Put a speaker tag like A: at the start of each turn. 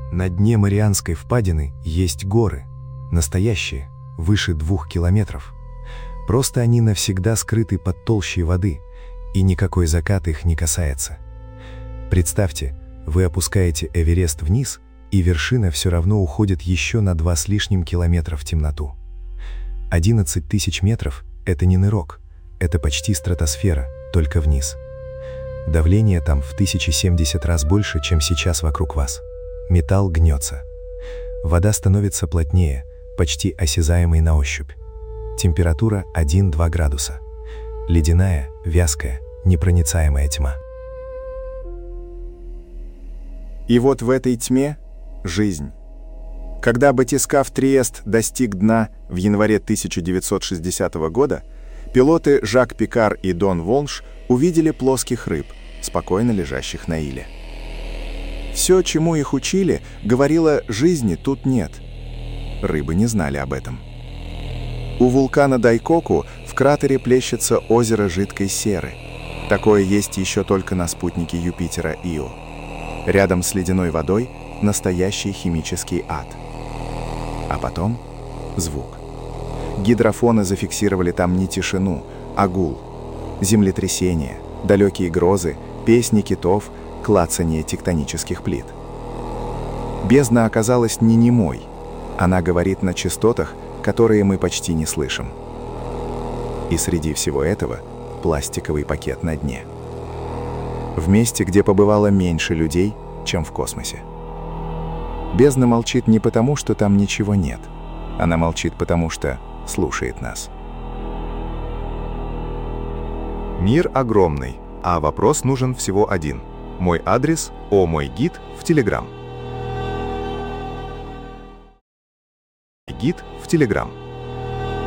A: На дне Марианской впадины есть горы, настоящие, выше 2 километров. Просто они навсегда скрыты под толщей воды, и никакой закат их не касается. Представьте, вы опускаете Эверест вниз, и вершина все равно уходит еще на 2 с лишним километра в темноту. 11 тысяч метров – это не нырок, это почти стратосфера, только вниз. Давление там в 1070 раз больше, чем сейчас вокруг вас. Металл гнется. Вода становится плотнее, почти осязаемой на ощупь. Температура 1-2 градуса. Ледяная, вязкая, непроницаемая тьма.
B: И вот в этой тьме – жизнь. Когда батискаф Триест достиг дна в январе 1960 года, пилоты Жак Пикар и Дон Волнш увидели плоских рыб, спокойно лежащих на иле. Все, чему их учили, говорило, жизни тут нет. Рыбы не знали об этом. У вулкана Дайкоку в кратере плещется озеро жидкой серы. Такое есть еще только на спутнике Юпитера Ио. Рядом с ледяной водой настоящий химический ад. А потом звук. Гидрофоны зафиксировали там не тишину, а гул. Землетрясения, далекие грозы, песни китов, клацанье тектонических плит. Бездна оказалась не немой. Она говорит на частотах, которые мы почти не слышим. И среди всего этого пластиковый пакет на дне. В месте, где побывало меньше людей, чем в космосе. Бездна молчит не потому, что там ничего нет. Она молчит потому, что слушает нас.
C: Мир огромный, а вопрос нужен всего один. Мой адрес «Мой гид» в Telegram. Гид в Telegram.